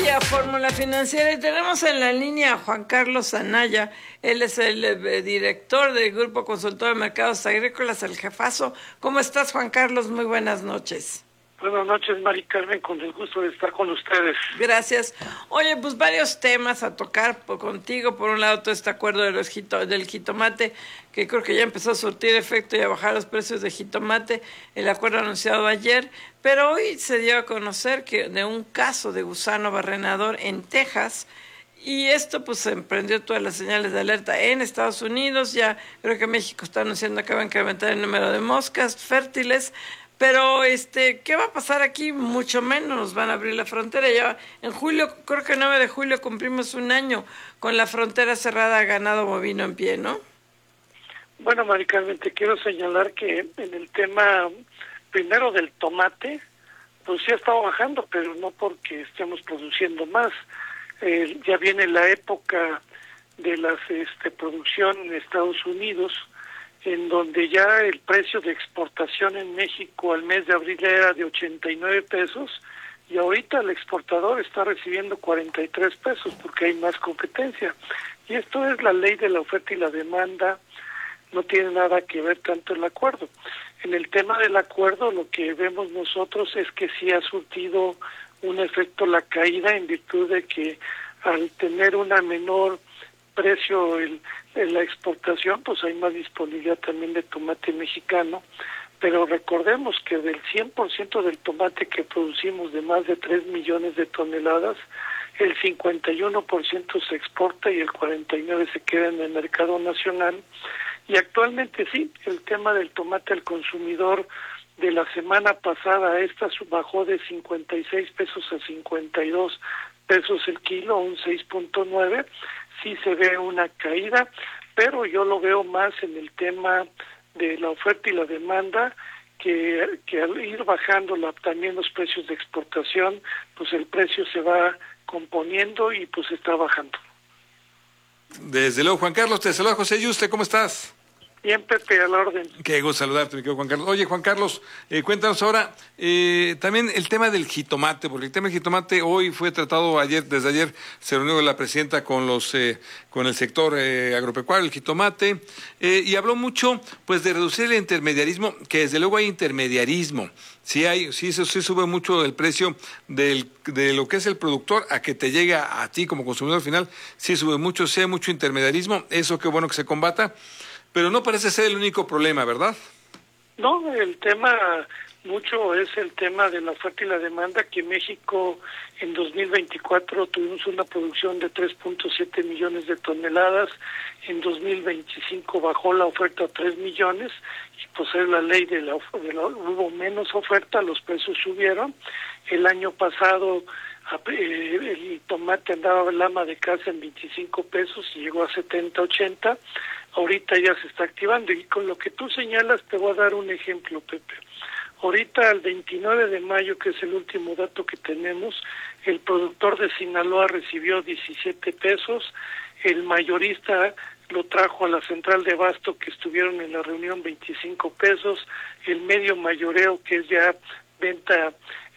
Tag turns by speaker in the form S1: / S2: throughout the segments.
S1: día, Fórmula Financiera, y tenemos en la línea a Juan Carlos Anaya. Él es el director del Grupo Consultor de Mercados Agrícolas, el jefazo. ¿Cómo estás, Juan Carlos? Muy buenas noches.
S2: Buenas noches, Mari Carmen, con el gusto de estar con ustedes.
S1: Gracias. Oye, pues varios temas a tocar contigo. Por un lado, todo este acuerdo de del jitomate, que creo que ya empezó a surtir efecto y a bajar los precios de jitomate, el acuerdo anunciado ayer, pero hoy se dio a conocer que de un caso de gusano barrenador en Texas, y esto pues emprendió todas las señales de alerta en Estados Unidos. Ya creo que México está anunciando que va a incrementar el número de moscas fértiles. Pero, ¿qué va a pasar aquí? Mucho menos nos van a abrir la frontera. Ya en julio, creo que 9 de julio cumplimos un año con la frontera cerrada a ganado bovino en pie, ¿no?
S2: Bueno, Mari Carmen, te quiero señalar que en el tema primero del tomate, pues sí ha estado bajando, pero no porque estemos produciendo más. Ya viene la época de las producción en Estados Unidos, en donde ya el precio de exportación en México al mes de abril era de 89 pesos y ahorita el exportador está recibiendo 43 pesos porque hay más competencia. Y esto es la ley de la oferta y la demanda, no tiene nada que ver tanto el acuerdo. En el tema del acuerdo lo que vemos nosotros es que sí ha surtido un efecto la caída en virtud de que al tener una menor precio en la exportación, pues hay más disponibilidad también de tomate mexicano, pero recordemos que del 100% del tomate que producimos de más de 3 millones de toneladas, el 51% se exporta y el 49% se queda en el mercado nacional. Y actualmente sí, el tema del tomate al consumidor de la semana pasada a esta bajó de 56 pesos a 52 pesos el kilo, un 6.9%. Sí se ve una caída, pero yo lo veo más en el tema de la oferta y la demanda, que al ir bajando también los precios de exportación, pues el precio se va componiendo y pues está bajando.
S3: Desde luego, Juan Carlos, te saluda José Yuste, ¿cómo estás?
S2: Bien, Pepe, a la orden.
S3: Qué gusto saludarte, mi querido Juan Carlos. Oye, Juan Carlos, cuéntanos ahora también el tema del jitomate, porque el tema del jitomate hoy fue tratado desde ayer se reunió la presidenta con el sector agropecuario, el jitomate, y habló mucho pues de reducir el intermediarismo, que desde luego hay intermediarismo. Sí sube mucho el precio de lo que es el productor a que te llega a ti como consumidor final, sí sube mucho, sí hay mucho intermediarismo, eso qué bueno que se combata. Pero no parece ser el único problema, ¿verdad?
S2: No, el tema mucho es el tema de la oferta y la demanda, que México en 2024 tuvimos una producción de 3.7 millones de toneladas, en 2025 bajó la oferta a 3 millones, y pues es la ley hubo menos oferta, los precios subieron. El año pasado el tomate andaba el ama de casa en 25 pesos y llegó a 70, 80. Ahorita ya se está activando, y con lo que tú señalas te voy a dar un ejemplo, Pepe. Ahorita el 29 de mayo, que es el último dato que tenemos, el productor de Sinaloa recibió 17 pesos, el mayorista lo trajo a la central de abasto que estuvieron en la reunión 25 pesos, el medio mayoreo, que es ya venta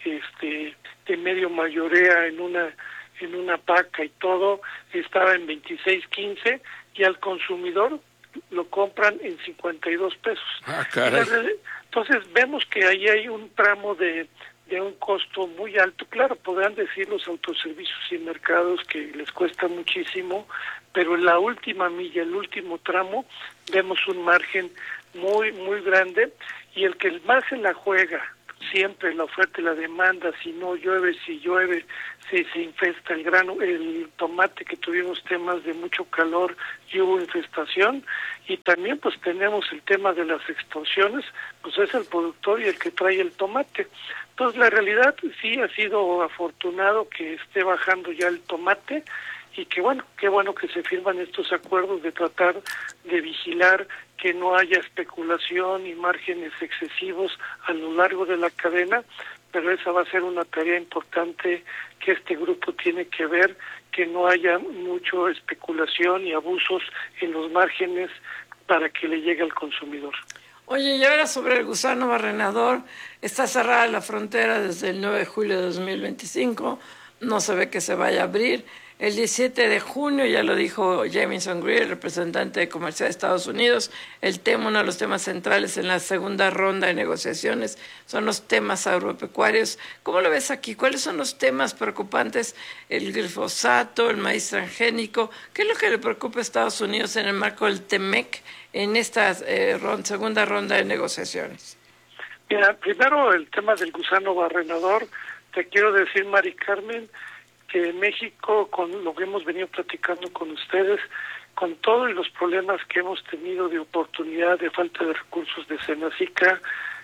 S2: de medio mayorea en una paca y todo, estaba en 26.15, y al consumidor lo compran en 52 pesos.
S3: Ah, caray.
S2: Entonces vemos que ahí hay un tramo de un costo muy alto. Claro, podrán decir los autoservicios y mercados que les cuesta muchísimo, pero en la última milla, el último tramo, vemos un margen muy, muy grande, y el que más se la juega siempre la oferta y la demanda, si no llueve, si llueve, se infesta el tomate, que tuvimos temas de mucho calor y hubo infestación, y también pues tenemos el tema de las extorsiones, pues es el productor y el que trae el tomate. Entonces la realidad sí ha sido afortunado que esté bajando ya el tomate, y que bueno, qué bueno que se firman estos acuerdos de tratar de vigilar que no haya especulación y márgenes excesivos a lo largo de la cadena, pero esa va a ser una tarea importante que este grupo tiene que ver, que no haya mucho especulación y abusos en los márgenes para que le llegue al consumidor.
S1: Oye, y ahora sobre el gusano barrenador, está cerrada la frontera desde el 9 de julio de 2025, no se ve que se vaya a abrir. El 17 de junio, ya lo dijo Jamieson Greer, representante de comercio de Estados Unidos, uno de los temas centrales en la segunda ronda de negociaciones son los temas agropecuarios. ¿Cómo lo ves aquí? ¿Cuáles son los temas preocupantes? El glifosato, el maíz transgénico. ¿Qué es lo que le preocupa a Estados Unidos en el marco del TEMEC en esta segunda ronda de negociaciones?
S2: Mira, primero el tema del gusano barrenador. Te quiero decir, Mari Carmen, que México, con lo que hemos venido platicando con ustedes, con todos los problemas que hemos tenido de oportunidad, de falta de recursos de Senacica,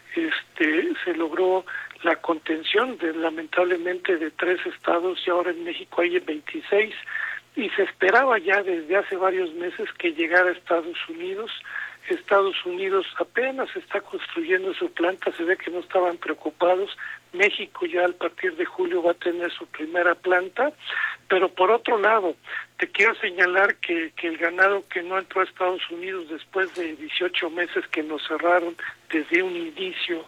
S2: se logró la contención lamentablemente de 3 estados y ahora en México hay 26 y se esperaba ya desde hace varios meses que llegara a Estados Unidos. Estados Unidos apenas está construyendo su planta, se ve que no estaban preocupados. México ya a partir de julio va a tener su primera planta, pero por otro lado, te quiero señalar que el ganado que no entró a Estados Unidos después de 18 meses que nos cerraron desde un inicio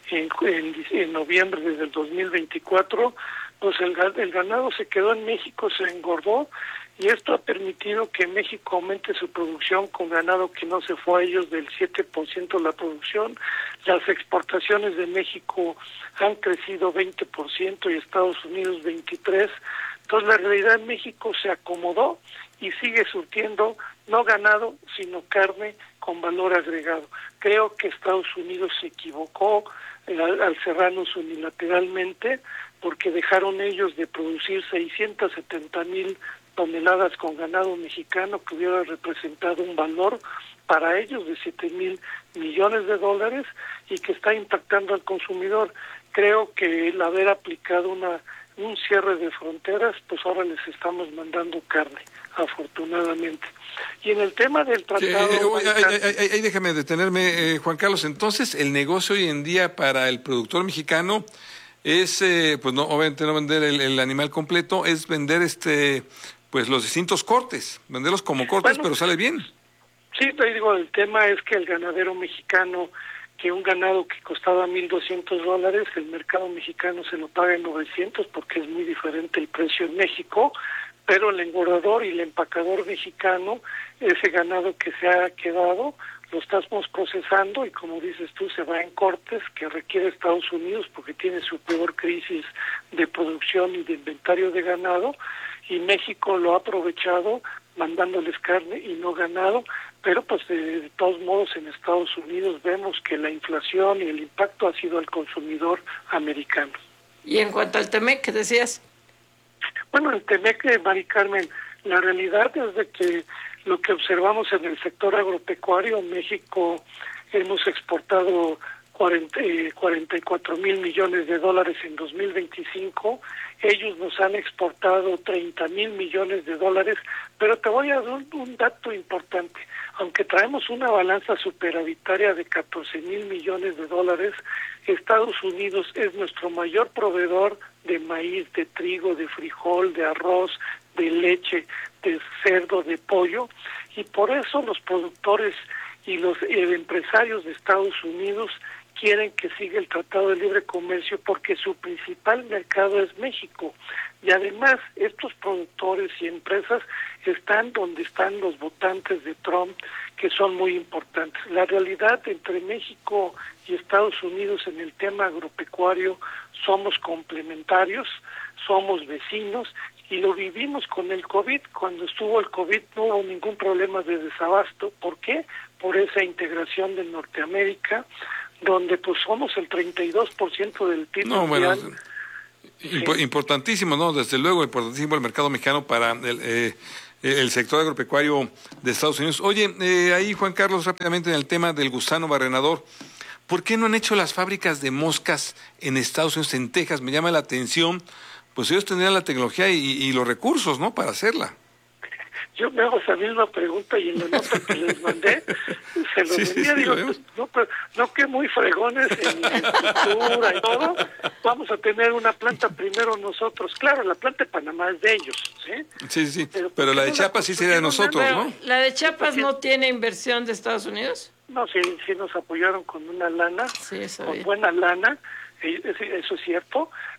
S2: en noviembre desde el 2024, pues el ganado se quedó en México, se engordó, y esto ha permitido que México aumente su producción con ganado que no se fue a ellos del 7% de la producción. Las exportaciones de México han crecido 20% y Estados Unidos 23%. Entonces la realidad en México se acomodó y sigue surtiendo no ganado, sino carne con valor agregado. Creo que Estados Unidos se equivocó al cerrarnos unilateralmente porque dejaron ellos de producir 670,000 toneladas con ganado mexicano que hubiera representado un valor para ellos de 7,000 millones de dólares y que está impactando al consumidor. Creo que el haber aplicado un cierre de fronteras, pues ahora les estamos mandando carne, afortunadamente. Y en el tema del tratado...
S3: Ahí déjame detenerme, Juan Carlos. Entonces, el negocio hoy en día para el productor mexicano es, pues no, obviamente no vender el animal completo, es vender pues los distintos cortes, venderlos como cortes, pero sale bien.
S2: Sí, te digo, el tema es que el ganadero mexicano, que un ganado que costaba $1,200, el mercado mexicano se lo paga en 900 porque es muy diferente el precio en México, pero el engordador y el empacador mexicano, ese ganado que se ha quedado, lo estamos procesando y como dices tú, se va en cortes que requiere Estados Unidos porque tiene su peor crisis de producción y de inventario de ganado, y México lo ha aprovechado mandándoles carne y no ganado, pero pues de todos modos en Estados Unidos vemos que la inflación y el impacto ha sido al consumidor americano.
S1: Y en cuanto al TEMEC, ¿qué decías?
S2: Bueno, el TEMEC, Mari Carmen, la realidad es de que lo que observamos en el sector agropecuario, en México hemos exportado 44,000 millones de dólares en 2025, ellos nos han exportado 30,000 millones de dólares, pero te voy a dar un dato importante. Aunque traemos una balanza superavitaria de 14,000 millones de dólares, Estados Unidos es nuestro mayor proveedor de maíz, de trigo, de frijol, de arroz, de leche, de cerdo, de pollo, y por eso los productores y los empresarios de Estados Unidos quieren que siga el Tratado de Libre Comercio porque su principal mercado es México. Y además, estos productores y empresas están donde están los votantes de Trump, que son muy importantes. La realidad entre México y Estados Unidos en el tema agropecuario somos complementarios, somos vecinos, y lo vivimos con el COVID. Cuando estuvo el COVID no hubo ningún problema de desabasto. ¿Por qué? Por esa integración de Norteamérica, donde pues somos el 32% del PIB mundial.
S3: Bueno, importantísimo, ¿no? Desde luego, importantísimo el mercado mexicano para el sector agropecuario de Estados Unidos. Oye, ahí Juan Carlos, rápidamente en el tema del gusano barrenador, ¿por qué no han hecho las fábricas de moscas en Estados Unidos, en Texas? Me llama la atención, pues ellos tendrían la tecnología y los recursos, ¿no?, para hacerla.
S2: Yo me hago esa misma pregunta y en la nota que les mandé se lo vendía, digo, no que muy fregones en cultura y todo, vamos a tener una planta primero nosotros. Claro, la planta de Panamá es de ellos, ¿sí?
S3: Sí, pero la de Chiapas sí sería de nosotros, ¿no?
S1: ¿La de Chiapas no tiene inversión de Estados Unidos?
S2: No, sí nos apoyaron con una lana,
S1: sí,
S2: con buena lana, eso es cierto,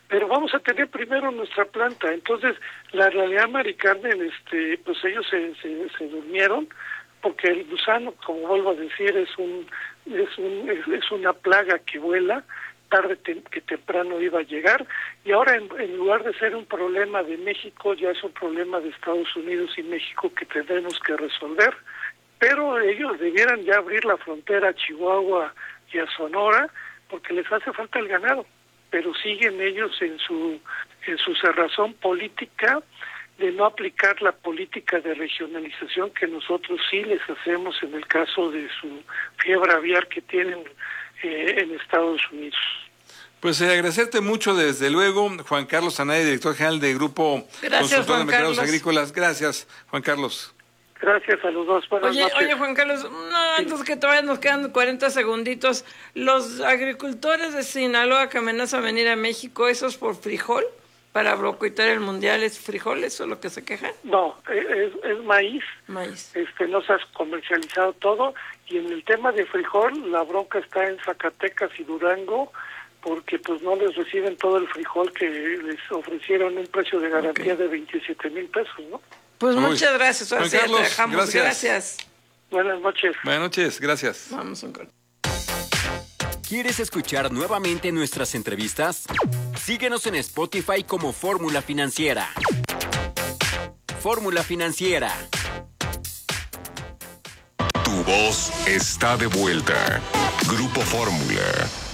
S2: pero vamos a tener primero nuestra planta. Entonces, la realidad, Mari Carmen, pues ellos se durmieron, porque el gusano, como vuelvo a decir, es una plaga que vuela, tarde que temprano iba a llegar, y ahora en lugar de ser un problema de México, ya es un problema de Estados Unidos y México que tendremos que resolver, pero ellos debieran ya abrir la frontera a Chihuahua y a Sonora, porque les hace falta el ganado, pero siguen ellos en su cerrazón política de no aplicar la política de regionalización que nosotros sí les hacemos en el caso de su fiebre aviar que tienen en Estados Unidos.
S3: Pues agradecerte mucho, desde luego, Juan Carlos Anaya, director general de Grupo Consultor de Mercados Agrícolas. Gracias, Juan Carlos.
S2: Gracias a los dos. Buenas noches.
S1: Oye, Juan Carlos, antes que te vayas, nos quedan 40 segunditos. Los agricultores de Sinaloa que amenazan venir a México, ¿esos por frijol? ¿Para boicotear el mundial es frijoles o lo que se quejan?
S2: No, es maíz.
S1: Maíz.
S2: No se ha comercializado todo, y en el tema de frijol la bronca está en Zacatecas y Durango, porque pues no les reciben todo el frijol que les ofrecieron un precio de garantía de 27,000 pesos, ¿no?
S1: Pues muchas gracias.
S3: Juan Carlos,
S1: te dejamos. Gracias.
S2: Buenas noches.
S3: Buenas noches, gracias.
S1: Vamos un corte.
S4: ¿Quieres escuchar nuevamente nuestras entrevistas? Síguenos en Spotify como Fórmula Financiera. Fórmula Financiera.
S5: Tu voz está de vuelta. Grupo Fórmula.